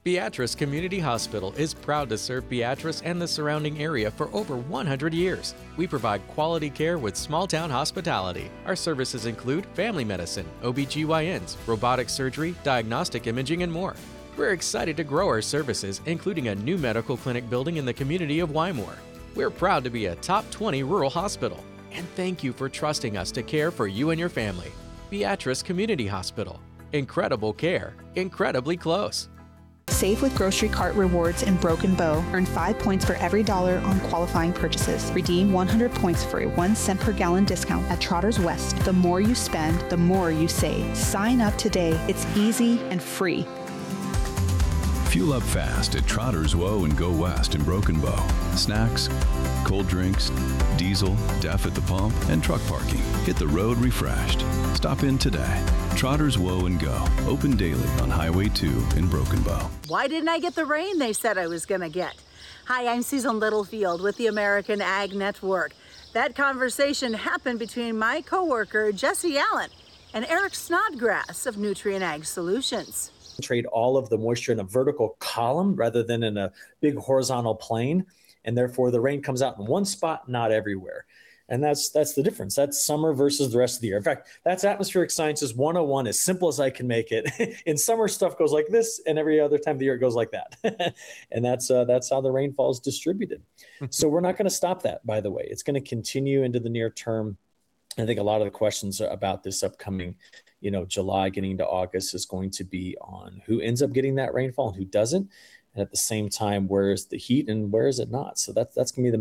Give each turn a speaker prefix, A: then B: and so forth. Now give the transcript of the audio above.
A: Beatrice Community Hospital is proud to serve Beatrice and the surrounding area for over 100 years. We provide quality care with small-town hospitality. Our services include family medicine, OBGYNs, robotic surgery, diagnostic imaging, and more. We're excited to grow our services, including a new medical clinic building in the community of Wymore. We're proud to be a top 20 rural hospital. And thank you for trusting us to care for you and your family. Beatrice Community Hospital. Incredible care, incredibly close.
B: Save with Grocery Cart Rewards in Broken Bow. Earn 5 points for every dollar on qualifying purchases. Redeem 100 points for a 1 cent per gallon discount at Trotters West. The more you spend, the more you save. Sign up today. It's easy and free.
C: Fuel up fast at Trotters Woe and Go West in Broken Bow. Snacks, cold drinks, diesel, DEF at the pump, and truck parking. Hit the road refreshed. Stop in today. Trotters Woe and Go. Open daily on Highway 2 in Broken Bow.
D: Why didn't I get the rain they said I was going to get? Hi, I'm Susan Littlefield with the American Ag Network. That conversation happened between my coworker, Jesse Allen, and Eric Snodgrass of Nutrient Ag Solutions.
E: Concentrate all of the moisture in a vertical column rather than in a big horizontal plane, and therefore the rain comes out in one spot, not everywhere. And that's the difference. That's summer versus the rest of the year. In fact, that's Atmospheric Sciences 101, as simple as I can make it. In summer, stuff goes like this, and every other time of the year it goes like that. And that's how the rainfall is distributed. So we're not going to stop that, by the way. It's going to continue into the near term. I think a lot of the questions about this upcoming, July getting into August is going to be on who ends up getting that rainfall and who doesn't. And at the same time, where is the heat and where is it not? So that's going to be the